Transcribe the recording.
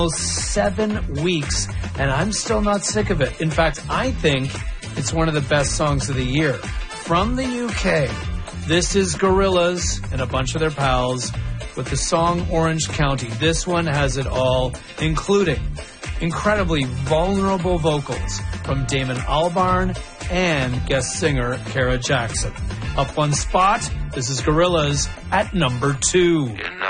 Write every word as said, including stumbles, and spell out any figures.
seven weeks, and I'm still not sick of it. In fact, I think it's one of the best songs of the year. From the U K, this is Gorillaz and a bunch of their pals with the song Orange County. This one has it all, including incredibly vulnerable vocals from Damon Albarn and guest singer Kara Jackson. Up one spot, this is Gorillaz at number two.